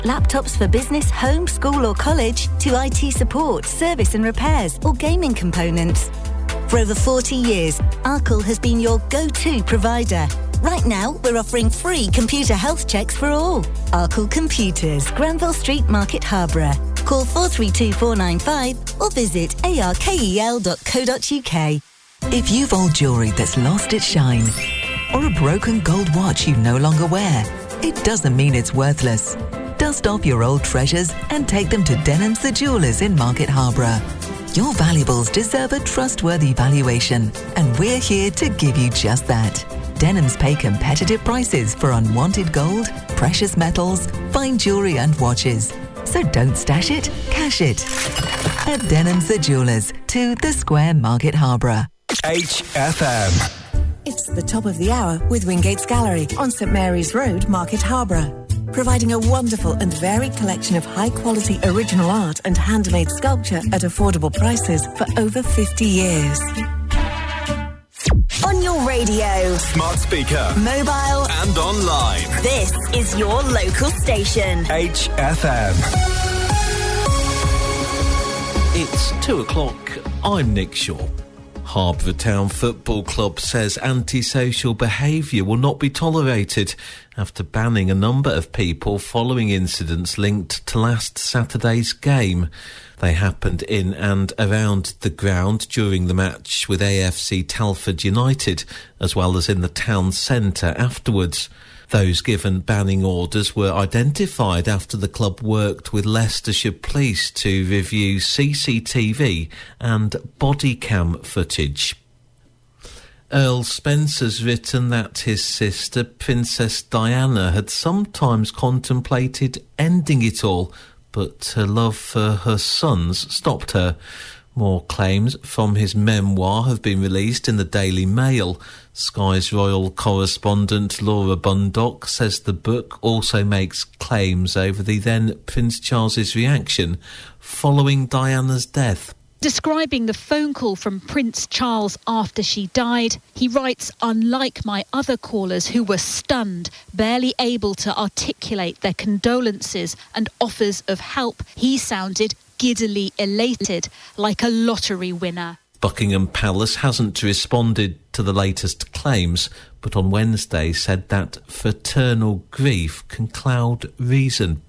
Laptops for business, home, school or college, to IT support, service and repairs or gaming components. For over 40 years, Arkle has been your go-to provider. Right now, we're offering free computer health checks for all. Arkle Computers, Granville Street, Market Harborough. Call 432495 or visit arkel.co.uk. If you've old jewellery that's lost its shine, or a broken gold watch you no longer wear, it doesn't mean it's worthless. Dust off your old treasures and take them to Denham's the Jewellers in Market Harborough. Your valuables deserve a trustworthy valuation, and we're here to give you just that. Denham's pay competitive prices for unwanted gold, precious metals, fine jewellery and watches. So don't stash it, cash it. At Denham's the Jewellers, 2 The Square, Market Harborough. HFM. It's the top of the hour with Wingate's Gallery on St Mary's Road, Market Harborough. Providing a wonderful and varied collection of high-quality original art and handmade sculpture at affordable prices for over 50 years. On your radio, Smart speaker, mobile and online. This is your local station. HFM. It's 2 o'clock. I'm Nick Shaw. Harborough Town Football Club says antisocial behaviour will not be tolerated after banning a number of people following incidents linked to last Saturday's game. They happened in and around the ground during the match with AFC Telford United, as well as in the town centre afterwards. Those given banning orders were identified after the club worked with Leicestershire Police to review CCTV and body cam footage. Earl Spencer's written that his sister, Princess Diana, had sometimes contemplated ending it all, but her love for her sons stopped her. More claims from his memoir have been released in the Daily Mail. Sky's royal correspondent Laura Bundock says the book also makes claims over the then Prince Charles's reaction following Diana's death. Describing the phone call from Prince Charles after she died, he writes, "Unlike my other callers who were stunned, barely able to articulate their condolences and offers of help, he sounded giddily elated, like a lottery winner." Buckingham Palace hasn't responded to the latest claims, but on Wednesday said that fraternal grief can cloud reason.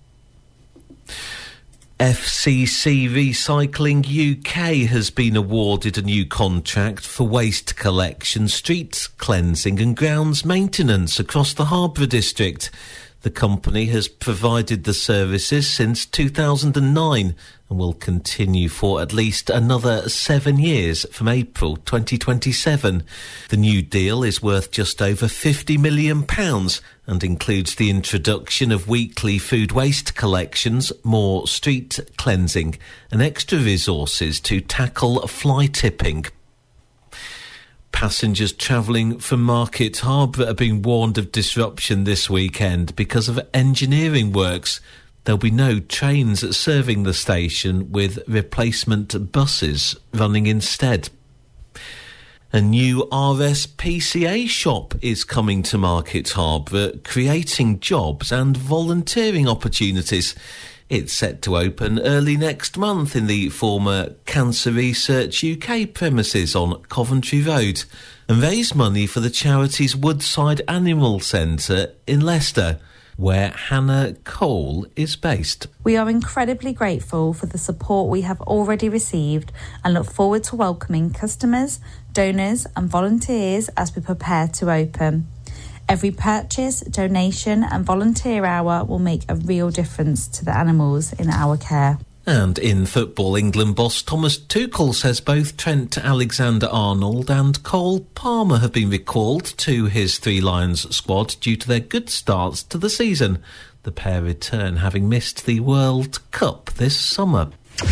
FCC Recycling UK has been awarded a new contract for waste collection, street cleansing and grounds maintenance across the Harborough district. The company has provided the services since 2009 and will continue for at least another 7 years from April 2027. The new deal is worth just over £50 million and includes the introduction of weekly food waste collections, more street cleansing and extra resources to tackle fly tipping. Passengers travelling from Market Harborough are being warned of disruption this weekend because of engineering works. There'll be no trains serving the station, with replacement buses running instead. A new RSPCA shop is coming to Market Harborough, creating jobs and volunteering opportunities. It's set to open early next month in the former Cancer Research UK premises on Coventry Road and raise money for the charity's Woodside Animal Centre in Leicester, where Hannah Cole is based. We are incredibly grateful for the support we have already received and look forward to welcoming customers, donors and volunteers as we prepare to open. Every purchase, donation and volunteer hour will make a real difference to the animals in our care. And in football, England boss Thomas Tuchel says both Trent Alexander-Arnold and Cole Palmer have been recalled to his Three Lions squad due to their good starts to the season. The pair return having missed the World Cup this summer.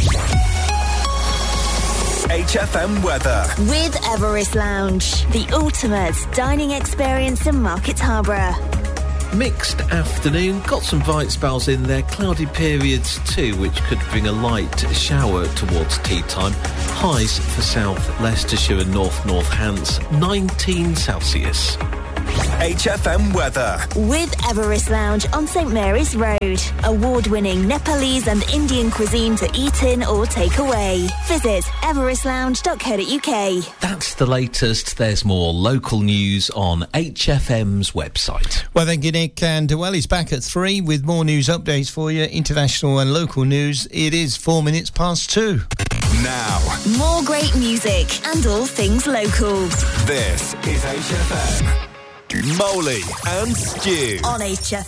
HFM weather. With Everest Lounge, the ultimate dining experience in Market Harborough. Mixed afternoon, got some bright spells in there, cloudy periods too, which could bring a light shower towards tea time. Highs for South Leicestershire and North Hants, 19 Celsius. HFM weather. With Everest Lounge on St Mary's Road. Award-winning Nepalese and Indian cuisine to eat in or take away. Visit everestlounge.co.uk. That's the latest. There's more local news on HFM's website. Well, thank you, Nick. And he's back at 3 with more news updates for you. International and local news. It is 4 minutes past 2. Now, more great music and all things local. This is HFM. Molly and Stu On HFM.